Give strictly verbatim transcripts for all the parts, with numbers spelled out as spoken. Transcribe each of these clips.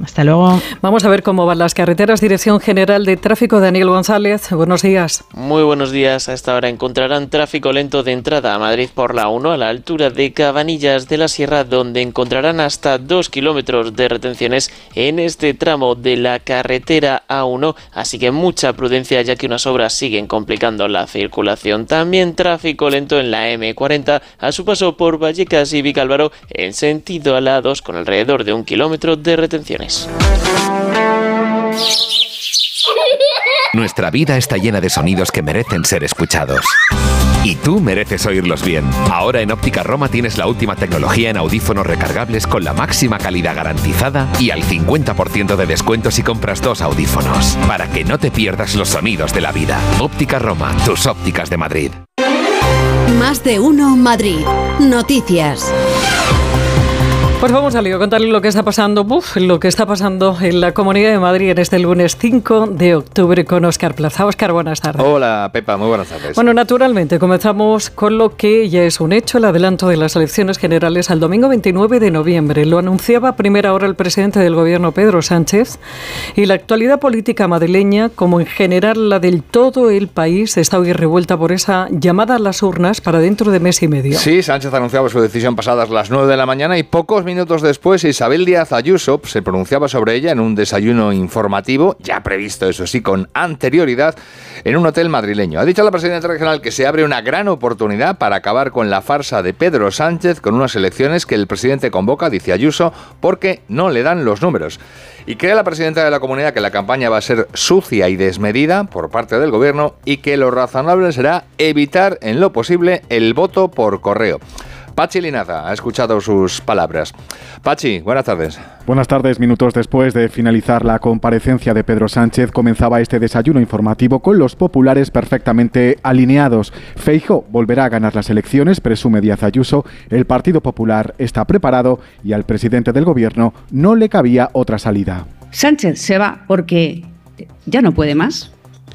Hasta luego. Vamos a ver cómo van las carreteras. Dirección General de Tráfico, Daniel González. Buenos días. Muy buenos días. A esta hora encontrarán tráfico lento de entrada a Madrid por la uno a la altura de Cabanillas de la Sierra, donde encontrarán hasta dos kilómetros de retenciones en este tramo de la carretera A uno. Así que mucha prudencia, ya que unas obras siguen complicando la circulación. También tráfico lento en la eme cuarenta a su paso por Vallecas y Vicálvaro en sentido a la A dos, con alrededor de un kilómetro de retenciones. Nuestra vida está llena de sonidos que merecen ser escuchados. Y tú mereces oírlos bien. Ahora en Óptica Roma tienes la última tecnología en audífonos recargables con la máxima calidad garantizada y al cincuenta por ciento de descuento si compras dos audífonos. Para que no te pierdas los sonidos de la vida. Óptica Roma, tus ópticas de Madrid. Más de uno Madrid. Noticias. Pues vamos a lío, contarle lo que está pasando, uf, lo que está pasando en la Comunidad de Madrid en este lunes cinco de octubre con Óscar Plaza. Óscar, buenas tardes. Hola, Pepa, muy buenas tardes. Bueno, naturalmente, comenzamos con lo que ya es un hecho, el adelanto de las elecciones generales al domingo veintinueve de noviembre. Lo anunciaba a primera hora el presidente del Gobierno, Pedro Sánchez, y la actualidad política madrileña, como en general la del todo el país, está hoy revuelta por esa llamada a las urnas para dentro de mes y medio. Sí, Sánchez anunciaba su decisión pasadas las nueve de la mañana y pocos minutos después Isabel Díaz Ayuso se pronunciaba sobre ella en un desayuno informativo, ya previsto eso sí con anterioridad, en un hotel madrileño. Ha dicho la presidenta regional que se abre una gran oportunidad para acabar con la farsa de Pedro Sánchez con unas elecciones que el presidente convoca, dice Ayuso, porque no le dan los números. Y cree la presidenta de la comunidad que la campaña va a ser sucia y desmedida por parte del gobierno y que lo razonable será evitar en lo posible el voto por correo. Pachi Linaza ha escuchado sus palabras. Pachi, buenas tardes. Buenas tardes. Minutos después de finalizar la comparecencia de Pedro Sánchez, comenzaba este desayuno informativo con los populares perfectamente alineados. Feijóo volverá a ganar las elecciones, presume Díaz Ayuso. El Partido Popular está preparado y al presidente del gobierno no le cabía otra salida. Sánchez se va porque ya no puede más.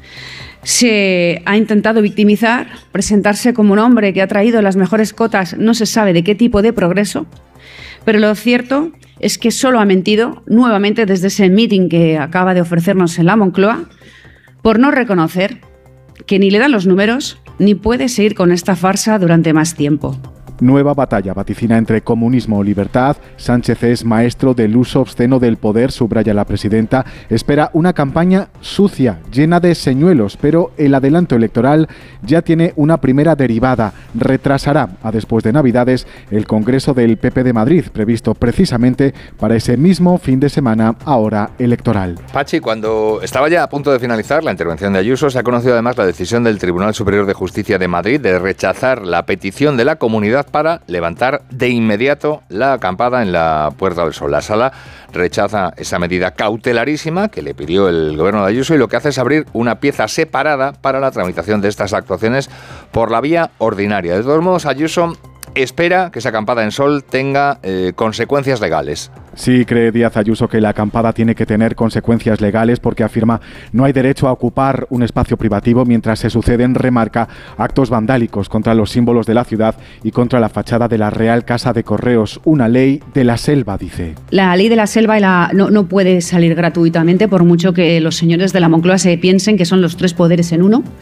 Se ha intentado victimizar, presentarse como un hombre que ha traído las mejores cotas, no se sabe de qué tipo de progreso, pero lo cierto es que solo ha mentido nuevamente desde ese meeting que acaba de ofrecernos en la Moncloa, por no reconocer que ni le dan los números ni puede seguir con esta farsa durante más tiempo. Nueva batalla vaticina entre comunismo o libertad. Sánchez es maestro del uso obsceno del poder, subraya la presidenta. Espera una campaña sucia, llena de señuelos, pero el adelanto electoral ya tiene una primera derivada. Retrasará a después de Navidades el Congreso del P P de Madrid, previsto precisamente para ese mismo fin de semana, ahora electoral. Pachi, cuando estaba ya a punto de finalizar la intervención de Ayuso, se ha conocido además la decisión del Tribunal Superior de Justicia de Madrid de rechazar la petición de la comunidad para levantar de inmediato la acampada en la Puerta del Sol. La Sala rechaza esa medida cautelarísima que le pidió el gobierno de Ayuso y lo que hace es abrir una pieza separada para la tramitación de estas actuaciones por la vía ordinaria. De todos modos, Ayuso espera que esa acampada en Sol tenga eh, consecuencias legales. Sí, cree Díaz Ayuso que la acampada tiene que tener consecuencias legales porque afirma no hay derecho a ocupar un espacio privativo mientras se suceden, remarca, actos vandálicos contra los símbolos de la ciudad y contra la fachada de la Real Casa de Correos. Una ley de la selva, dice. La ley de la selva y la, no, no puede salir gratuitamente por mucho que los señores de la Moncloa se piensen que son los tres poderes en uno.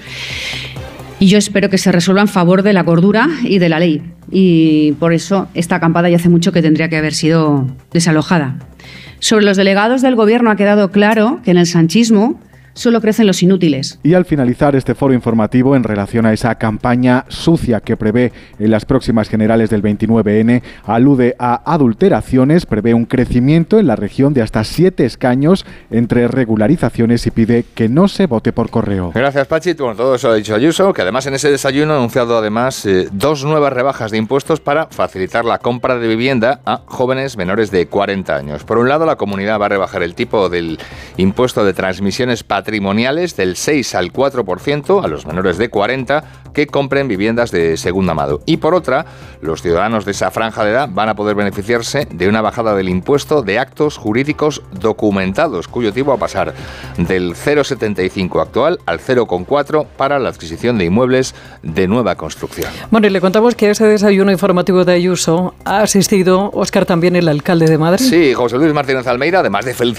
Y yo espero que se resuelva en favor de la cordura y de la ley. Y por eso esta acampada ya hace mucho que tendría que haber sido desalojada. Sobre los delegados del gobierno ha quedado claro que en el sanchismo solo crecen los inútiles. Y al finalizar este foro informativo en relación a esa campaña sucia que prevé en las próximas generales del veintinueve ene, alude a adulteraciones, prevé un crecimiento en la región de hasta siete escaños entre regularizaciones y pide que no se vote por correo. Gracias, Pachi. Bueno, todo eso ha dicho Ayuso, que además en ese desayuno ha anunciado además eh, dos nuevas rebajas de impuestos para facilitar la compra de vivienda a jóvenes menores de cuarenta años. Por un lado, la comunidad va a rebajar el tipo del impuesto de transmisiones patrimoniales patrimoniales del seis al cuatro por ciento a los menores de cuarenta que compren viviendas de segunda mano. Y por otra, los ciudadanos de esa franja de edad van a poder beneficiarse de una bajada del impuesto de actos jurídicos documentados, cuyo tipo va a pasar del cero coma setenta y cinco actual al cero coma cuatro para la adquisición de inmuebles de nueva construcción. Bueno, y le contamos que a ese desayuno informativo de Ayuso ha asistido, Óscar, también el alcalde de Madrid. Sí, José Luis Martínez Almeida, además de felicitar